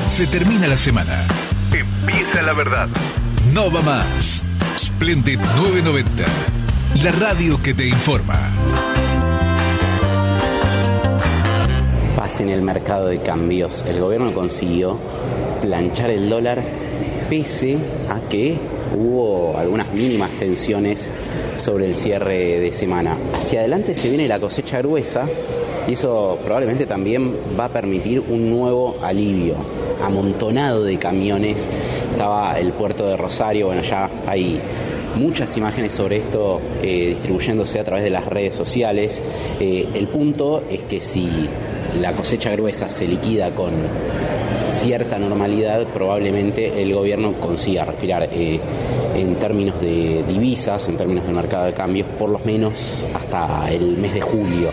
Se termina la semana. Empieza la verdad. No va más. Splendid 990. La radio que te informa. Paz en el mercado de cambios. El gobierno consiguió planchar el dólar pese a que hubo algunas mínimas tensiones sobre el cierre de semana. Hacia adelante se viene la cosecha gruesa y eso probablemente también va a permitir un nuevo alivio. Amontonado de camiones estaba el puerto de Rosario. Bueno, ya hay muchas imágenes sobre esto distribuyéndose a través de las redes sociales. El punto es que si la cosecha gruesa se liquida con cierta normalidad, probablemente el gobierno consiga respirar en términos de divisas, en términos del mercado de cambios, por lo menos hasta el mes de julio.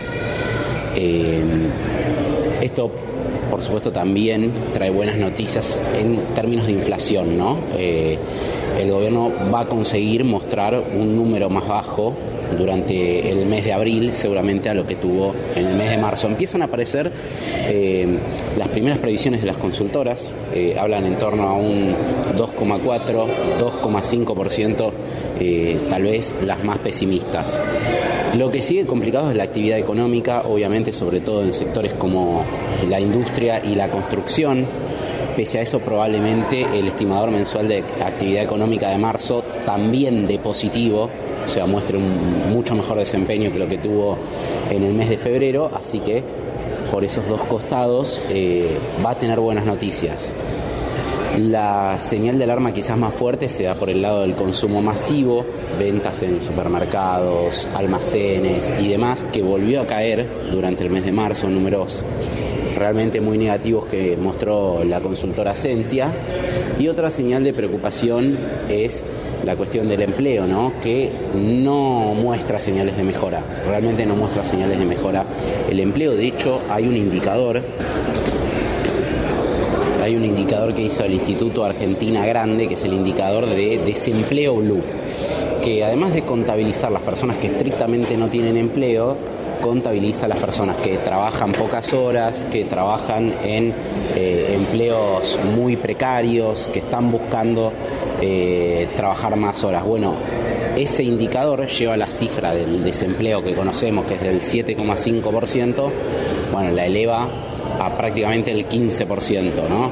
Esto, por supuesto, también trae buenas noticias en términos de inflación, ¿no? El gobierno va a conseguir mostrar un número más bajo durante el mes de abril, seguramente a lo que tuvo en el mes de marzo. Empiezan a aparecer las primeras previsiones de las consultoras, hablan en torno a un 2,4, 2,5%, tal vez las más pesimistas. Lo que sigue complicado es la actividad económica, obviamente, sobre todo en sectores como la industria y la construcción. Pese a eso, probablemente el estimador mensual de actividad económica de marzo también de positivo, o sea, muestre un mucho mejor desempeño que lo que tuvo en el mes de febrero, así que por esos dos costados va a tener buenas noticias. La señal de alarma quizás más fuerte se da por el lado del consumo masivo, ventas en supermercados, almacenes y demás, que volvió a caer durante el mes de marzo, números realmente muy negativos que mostró la consultora Sentia. Y otra señal de preocupación es la cuestión del empleo, ¿no? Que no muestra señales de mejora, realmente no muestra señales de mejora el empleo. De hecho, hay un indicador que hizo el Instituto Argentina Grande, que es el indicador de desempleo blue, que además de contabilizar las personas que estrictamente no tienen empleo, contabiliza a las personas que trabajan pocas horas, que trabajan en empleos muy precarios, que están buscando trabajar más horas. Bueno, ese indicador lleva la cifra del desempleo que conocemos, que es del 7,5%, bueno, la eleva a prácticamente el 15%, ¿no?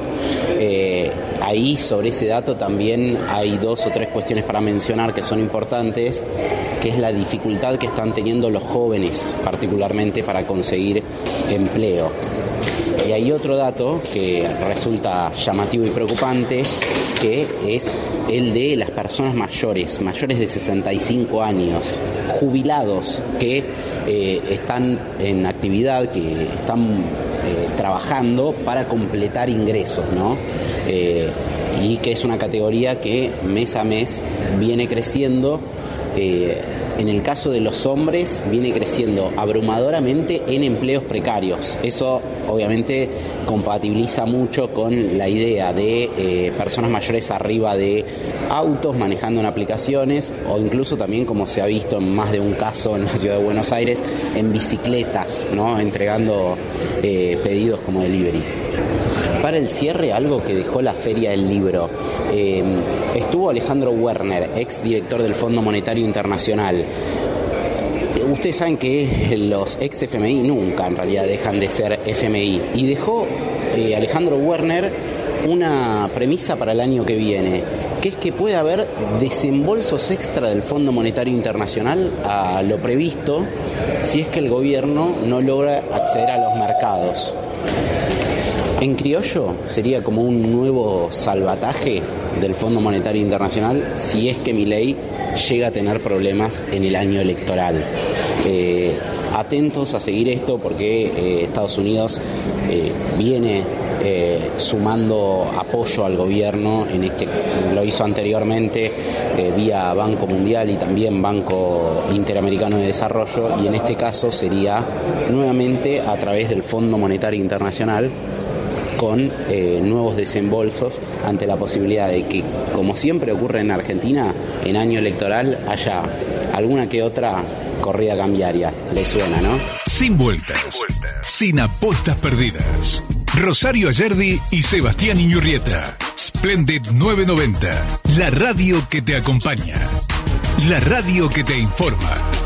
Ahí sobre ese dato también hay dos o tres cuestiones para mencionar que son importantes, que es la dificultad que están teniendo los jóvenes, particularmente para conseguir empleo. Y hay otro dato que resulta llamativo y preocupante, que es el de las personas mayores de 65 años, jubilados, que están en actividad, que están trabajando para completar ingresos, ¿no? Y que es una categoría que mes a mes viene creciendo. En el caso de los hombres, viene creciendo abrumadoramente en empleos precarios. Eso obviamente compatibiliza mucho con la idea de personas mayores arriba de autos, manejando en aplicaciones, o incluso también, como se ha visto en más de un caso en la ciudad de Buenos Aires, en bicicletas, ¿no? Entregando pedidos como delivery. Para el cierre, algo que dejó la Feria del Libro. Estuvo Alejandro Werner, ex director del Fondo Monetario Internacional. Ustedes saben que los ex FMI nunca en realidad dejan de ser FMI. Y dejó Alejandro Werner una premisa para el año que viene, que es que puede haber desembolsos extra del Fondo Monetario Internacional a lo previsto si es que el gobierno no logra acceder a los mercados. En criollo sería como un nuevo salvataje del Fondo Monetario Internacional si es que Milei llega a tener problemas en el año electoral. Atentos a seguir esto porque Estados Unidos viene sumando apoyo al gobierno, lo hizo anteriormente vía Banco Mundial y también Banco Interamericano de Desarrollo, y en este caso sería nuevamente a través del Fondo Monetario Internacional, con nuevos desembolsos ante la posibilidad de que, como siempre ocurre en Argentina, en año electoral haya alguna que otra corrida cambiaria. ¿Le suena, no? Sin vueltas, sin apuestas perdidas. Rosario Ayerdi y Sebastián Iñurrieta. Splendid 990. La radio que te acompaña. La radio que te informa.